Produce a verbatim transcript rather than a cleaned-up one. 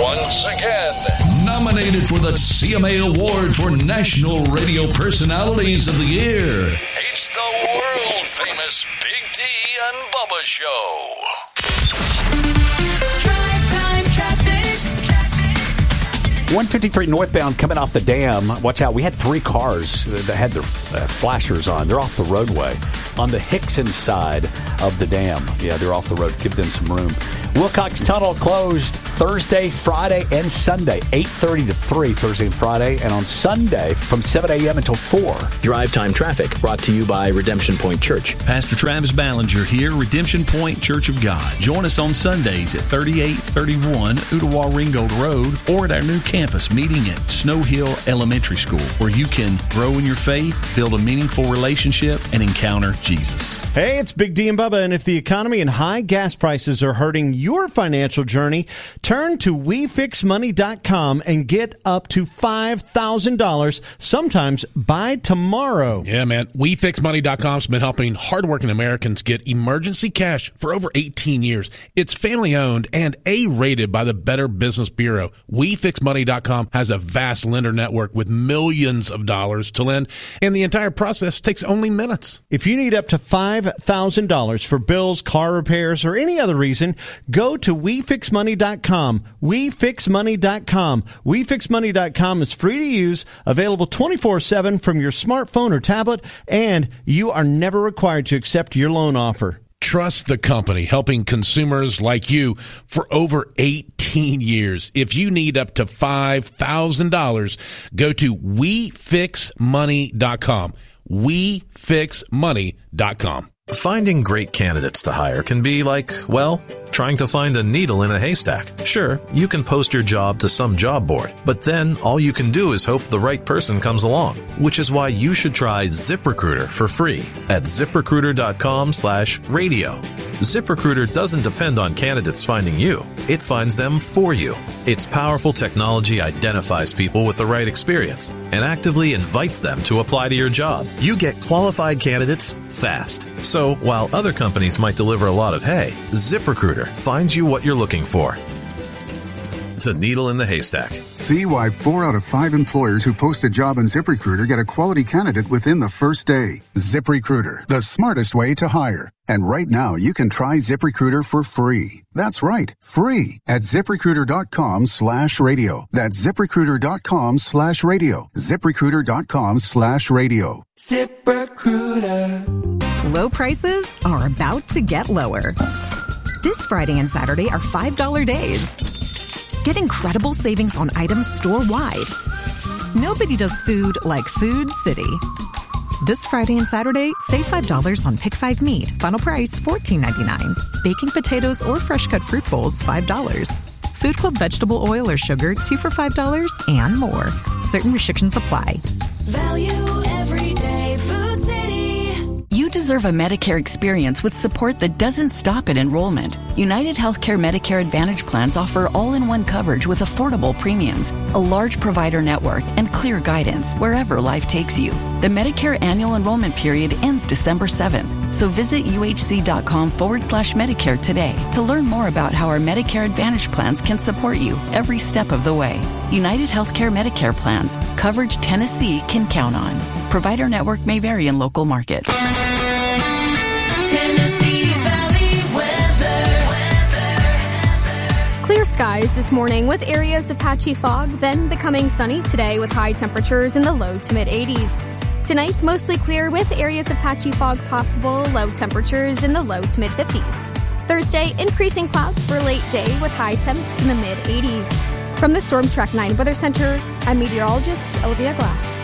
Once again, nominated for the C M A Award for National Radio Personalities of the Year, it's the world-famous Big D and Bubba Show. one fifty-three northbound coming off the dam. Watch out. We had three cars that had their uh, flashers on. They're off the roadway on the Hickson side of the dam. Yeah, they're off the road. Give them some room. Wilcox Tunnel closed Thursday, Friday, and Sunday, eight thirty to three, Thursday and Friday, and on Sunday from seven a.m. until four. Drive Time Traffic brought to you by Redemption Point Church. Pastor Travis Ballinger here, Redemption Point Church of God. Join us on Sundays at thirty-eight thirty-one Ottawa Ringgold Road or at our new campus meeting at Snow Hill Elementary School, where you can grow in your faith, build a meaningful relationship, and encounter Jesus. Hey, it's Big D and Bubba, and if the economy and high gas prices are hurting your financial journey, turn to we fix money dot com and get up to five thousand dollars, sometimes by tomorrow. Yeah, man. we fix money dot com's been helping hardworking Americans get emergency cash for over eighteen years. It's family-owned and A-rated by the Better Business Bureau. we fix money dot com has a vast lender network with millions of dollars to lend, and the entire process takes only minutes. If you need up to five thousand dollars for bills, car repairs, or any other reason, go to we fix money dot com. we fix money dot com. we fix money dot com is free to use, available twenty-four seven from your smartphone or tablet, and you are never required to accept your loan offer. Trust the company helping consumers like you for over eighteen years. If you need up to five thousand dollars, go to we fix money dot com. we fix money dot com. Finding great candidates to hire can be like, well, trying to find a needle in a haystack. Sure, you can post your job to some job board, but then all you can do is hope the right person comes along, which is why you should try ZipRecruiter for free at ZipRecruiter.com slash radio. ZipRecruiter doesn't depend on candidates finding you. It finds them for you. Its powerful technology identifies people with the right experience and actively invites them to apply to your job. You get qualified candidates fast. So while other companies might deliver a lot of hay, ZipRecruiter finds you what you're looking for. The needle in the haystack. See why four out of five employers who post a job on ZipRecruiter get a quality candidate within the first day. ZipRecruiter, the smartest way to hire. And right now, you can try ZipRecruiter for free. That's right, free at ZipRecruiter.com slash radio. That's ZipRecruiter.com slash radio. ZipRecruiter.com slash radio. ZipRecruiter. Low prices are about to get lower. This Friday and Saturday are five dollar days. Get incredible savings on items store-wide. Nobody does food like Food City. This Friday and Saturday, save five dollars on Pick five meat. Final price fourteen ninety-nine. Baking potatoes or fresh-cut fruit bowls, five dollars. Food Club vegetable oil or sugar, two for five dollars, and more. Certain restrictions apply. Value every day, Food City. You deserve a Medicare experience with support that doesn't stop at enrollment. United Healthcare Medicare Advantage plans offer all-in-one coverage with affordable premiums, a large provider network, and clear guidance wherever life takes you. The Medicare annual enrollment period ends December seventh, so visit uhc.com forward slash Medicare today to learn more about how our Medicare Advantage plans can support you every step of the way. United Healthcare Medicare plans, coverage Tennessee can count on. Provider network may vary in local markets. Tennessee Valley weather. Clear skies this morning with areas of patchy fog, then becoming sunny today with high temperatures in the low to mid eighties. Tonight, mostly clear with areas of patchy fog possible, low temperatures in the low to mid fifties. Thursday, increasing clouds for late day with high temps in the mid eighties. From the Storm Track nine Weather Center, I'm meteorologist Olivia Glass.